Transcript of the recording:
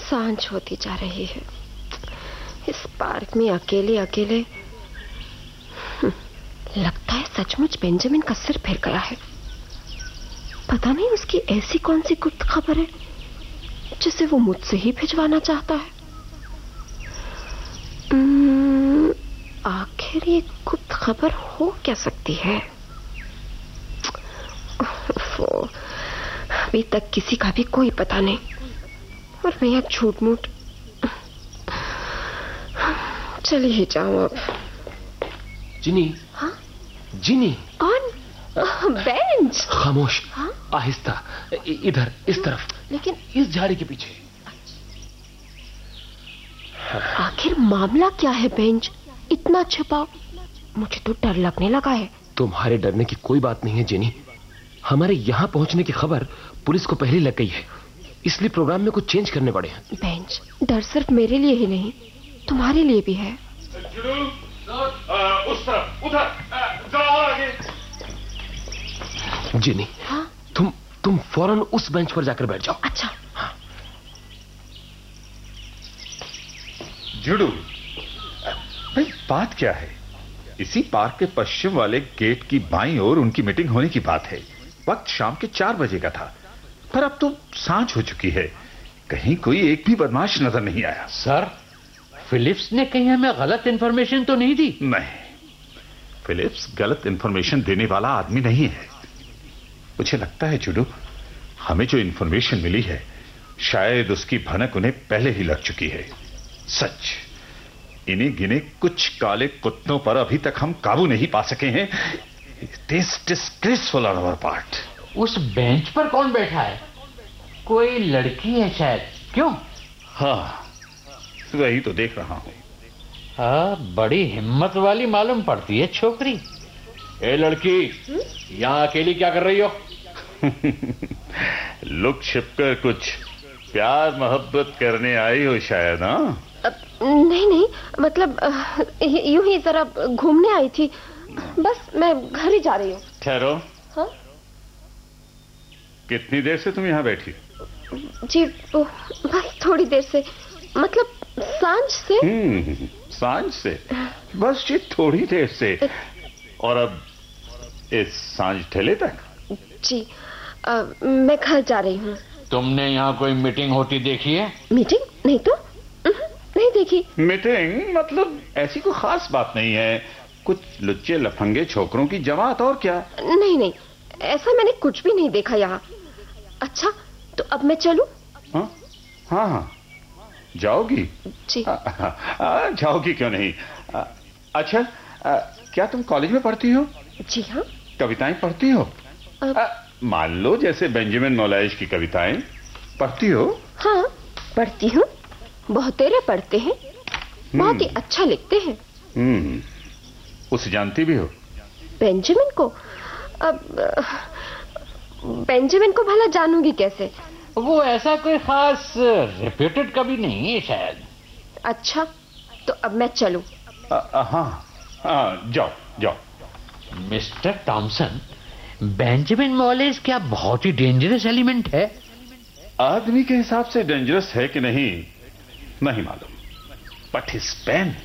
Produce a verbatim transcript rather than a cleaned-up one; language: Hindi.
सांझ होती जा रही है। इस पार्क में अकेले अकेले लगता है सचमुच बेंजामिन का सिर फिर गया है। पता नहीं उसकी ऐसी कौन सी गुप्त खबर है जिसे वो मुझसे ही भिजवाना चाहता है। आखिर ये गुप्त खबर हो क्या सकती है? अभी तक किसी का भी कोई पता नहीं और मैं यहाँ झूठ मूठ चली ही जाऊं अब। जिनी। हाँ? जिनी। कौन? बेंच। खामोश। हाँ? आहिस्ता, इधर, इस तरफ। लेकिन इस झाड़ी के पीछे। आखिर मामला क्या है बेंच? इतना छिपा, मुझे तो डर लगने लगा है। तुम्हारे डरने की कोई बात नहीं है जिनी। हमारे यहाँ पहुंचने की खबर पुलिस को पहले लग गई है, इसलिए प्रोग्राम में कुछ चेंज करने पड़े हैं। बेंच, डर सिर्फ मेरे लिए ही नहीं, तुम्हारे लिए भी है। आ, उस तरफ, उधर, जाओ आगे। जिनी। हाँ? तुम तुम फौरन उस बेंच पर जाकर बैठ जाओ। अच्छा। हाँ। जुडू, भाई बात क्या है? इसी पार्क के पश्चिम वाले गेट की बाईं ओर उनकी मीटिंग होने की बात है। वक्त शाम के चार बजे का था, पर अब तो सांझ हो चुकी है। कहीं कोई एक भी बदमाश नजर नहीं आया। सर, फिलिप्स ने कहीं हमें गलत इंफॉर्मेशन तो नहीं दी? नहीं, फिलिप्स गलत इंफॉर्मेशन देने वाला आदमी नहीं है। मुझे लगता है जुडू, हमें जो इंफॉर्मेशन मिली है शायद उसकी भनक उन्हें पहले ही लग चुकी है। सच, इन्हीं गिने कुछ काले कुत्तों पर अभी तक हम काबू नहीं पा सके हैं। It is disgraceful on our part. उस बेंच पर कौन बैठा है? कोई लड़की है शायद, क्यों? हाँ, वही तो देख रहा हूं। हाँ, बड़ी हिम्मत वाली मालूम पड़ती है छोकरी। ए लड़की, यहाँ अकेली क्या कर रही हो? लुक छिपकर कुछ प्यार मोहब्बत करने आई हो शायद। हाँ, नहीं नहीं, मतलब यूं ही जरा घूमने आई थी, बस मैं घर ही जा रही हूँ। ठहरो। हाँ? कितनी देर से तुम यहाँ बैठी? जी वो, बस थोड़ी देर से, मतलब सांझ से। हम्म, सांझ से? बस जी थोड़ी देर से। और अब इस सांझ ठेले तक? जी आ, मैं घर जा रही हूँ। तुमने यहाँ कोई मीटिंग होती देखी है? मीटिंग? नहीं तो नहीं देखी। मीटिंग मतलब ऐसी कोई खास बात नहीं है, कुछ लुच्चे लफंगे छोकरों की जमात, और क्या। नहीं नहीं, ऐसा मैंने कुछ भी नहीं देखा यहाँ। अच्छा, तो अब मैं चलूं? हाँ हाँ हाँ, जाओगी? जी। आ, आ, आ, जाओगी क्यों नहीं। आ, अच्छा, आ, क्या तुम कॉलेज में पढ़ती हो? जी हाँ। कविताएं पढ़ती हो? मान लो जैसे बेंजामिन मोलाइज की कविताएं पढ़ती हो? हाँ, पढ़ती हूँ। बहुतेरे पढ़ते हैं, बहुत ही अच्छा लिखते हैं। हम्म, उसे जानती भी हो? बेंजामिन को? अब बेंजामिन को भला जानूंगी कैसे? वो ऐसा कोई खास रेप्यूटेड कवि नहीं है शायद। अच्छा, तो अब मैं चलूं? हाँ हाँ, जाओ जाओ। मिस्टर टॉमसन, बेंजामिन मोलेज क्या बहुत ही डेंजरस एलिमेंट है? आदमी के हिसाब से डेंजरस है कि नहीं नहीं मालूम, बट हिज पेन